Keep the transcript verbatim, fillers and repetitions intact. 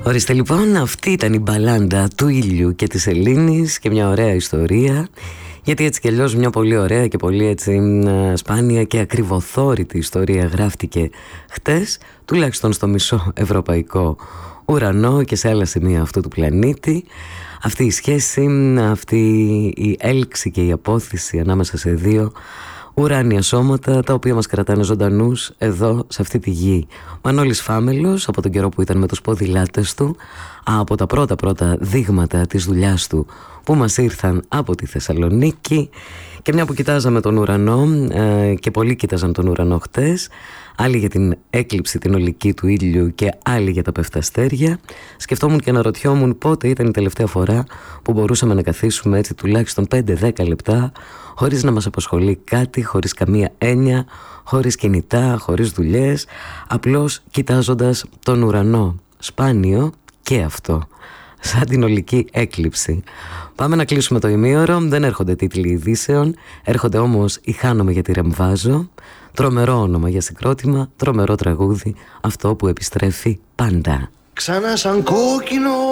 Ορίστε λοιπόν, αυτή ήταν η μπαλάντα του ήλιου και της Ελλήνης και μια ωραία ιστορία, γιατί έτσι κι αλλιώς μια πολύ ωραία και πολύ έτσι σπάνια και ακριβοθόρητη ιστορία γράφτηκε χτες, τουλάχιστον στο μισό ευρωπαϊκό ουρανό και σε άλλα σημεία αυτού του πλανήτη. Αυτή η σχέση, αυτή η έλξη και η απόθυση ανάμεσα σε δύο ουράνια σώματα, τα οποία μας κρατάνε ζωντανούς εδώ σε αυτή τη γη. Μανώλης Φάμελος, από τον καιρό που ήταν με τους ποδηλάτες του, από τα πρώτα πρώτα δείγματα της δουλειάς του που μας ήρθαν από τη Θεσσαλονίκη, και μια που κοιτάζαμε τον ουρανό ε, και πολλοί κοιτάζαν τον ουρανό χτες, άλλοι για την έκλειψη την ολική του ήλιου και άλλοι για τα πεφταστέρια, σκεφτόμουν και αναρωτιόμουν πότε ήταν η τελευταία φορά που μπορούσαμε να καθίσουμε έτσι τουλάχιστον πέντε δέκα λεπτά χωρίς να μας απασχολεί κάτι, χωρίς καμία έννοια, χωρίς κινητά, χωρίς δουλειές, απλώς κοιτάζοντας τον ουρανό. Σπάνιο και αυτό, σαν την ολική έκλειψη. Πάμε να κλείσουμε το ημίωρο. Δεν έρχονται τίτλοι ειδήσεων, έρχονται όμως οι «Χάνομαι γιατί ρεμβάζω». Τρομερό όνομα για συγκρότημα, τρομερό τραγούδι, αυτό που επιστρέφει πάντα. Ξανά σαν κόκκινο